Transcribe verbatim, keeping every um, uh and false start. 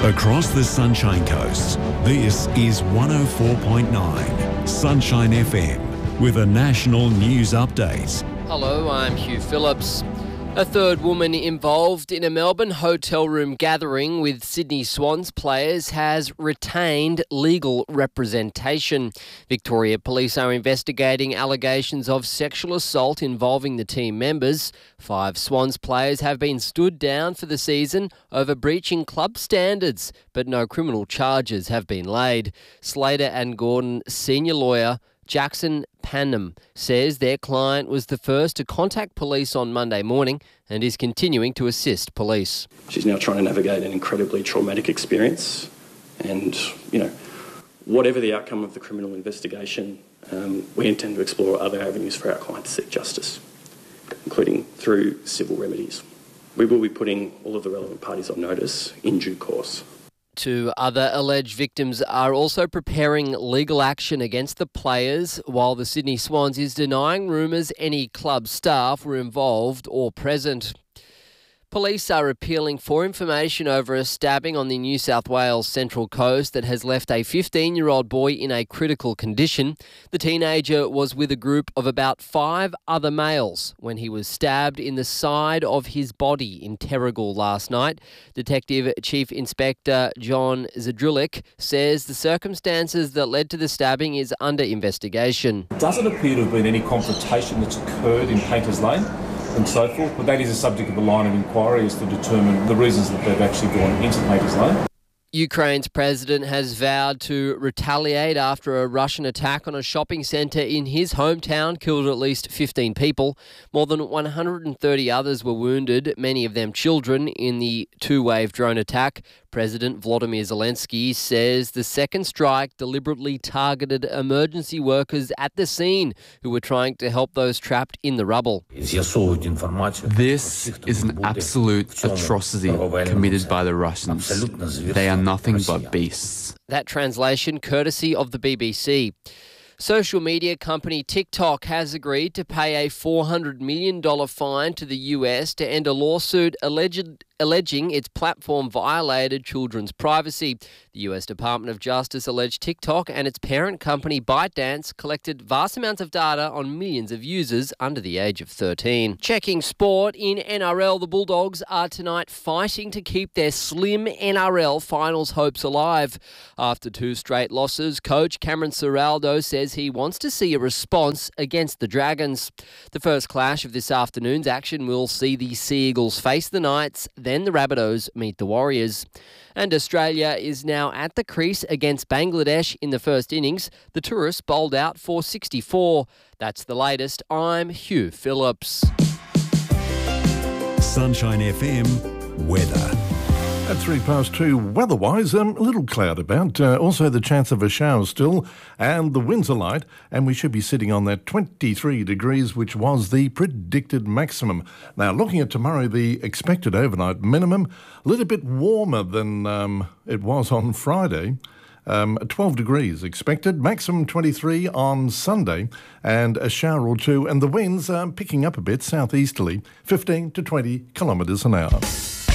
Across the Sunshine Coast, this is one oh four point nine Sunshine F M with a national news update. Hello, I'm Hugh Phillips. A third woman involved in a Melbourne hotel room gathering with Sydney Swans players has retained legal representation. Victoria Police are investigating allegations of sexual assault involving the team members. Five Swans players have been stood down for the season over breaching club standards, but no criminal charges have been laid. Slater and Gordon senior lawyer Jackson Panham says their client was the first to contact police on Monday morning and is continuing to assist police. She's now trying to navigate an incredibly traumatic experience, and, you know, whatever the outcome of the criminal investigation, um, we intend to explore other avenues for our client to seek justice, including through civil remedies. We will be putting all of the relevant parties on notice in due course. Two other alleged victims are also preparing legal action against the players, while the Sydney Swans is denying rumours any club staff were involved or present. Police are appealing for information over a stabbing on the New South Wales Central Coast that has left a fifteen-year-old boy in a critical condition. The teenager was with a group of about five other males when he was stabbed in the side of his body in Terrigal last night. Detective Chief Inspector John Zadrulik says the circumstances that led to the stabbing is under investigation. Doesn't appear to have been any confrontation that's occurred in Painters Lane and so forth, but that is a subject of a line of inquiry as to determine the reasons that they've actually gone into Painters Lane. Ukraine's president has vowed to retaliate after a Russian attack on a shopping centre in his hometown killed at least fifteen people. More than one hundred thirty others were wounded, many of them children, in the two-wave drone attack. President Volodymyr Zelensky says the second strike deliberately targeted emergency workers at the scene who were trying to help those trapped in the rubble. This is an absolute atrocity committed by the Russians. They are nothing but beasts. That translation courtesy of the B B C. Social media company TikTok has agreed to pay a four hundred million dollars fine to the U S to end a lawsuit alleged, alleging its platform violated children's privacy. The U S Department of Justice alleged TikTok and its parent company ByteDance collected vast amounts of data on millions of users under the age of thirteen. Checking sport in N R L, the Bulldogs are tonight fighting to keep their slim N R L finals hopes alive. After two straight losses, coach Cameron Ciraldo says he wants to see a response against the Dragons. The first clash of this afternoon's action will see the Sea Eagles face the Knights, then the Rabbitohs meet the Warriors. And Australia is now at the crease against Bangladesh in the first innings. The tourists bowled out for sixty-four. That's the latest. I'm Hugh Phillips. Sunshine F M weather. At three past two, weather-wise, um, a little cloud about. Uh, also the chance of a shower still, and the winds are light, and we should be sitting on that twenty-three degrees, which was the predicted maximum. Now, looking at tomorrow, the expected overnight minimum, a little bit warmer than um, it was on Friday. Um, twelve degrees expected, maximum twenty-three on Sunday, and a shower or two, and the winds are picking up a bit southeasterly, fifteen to twenty kilometres an hour.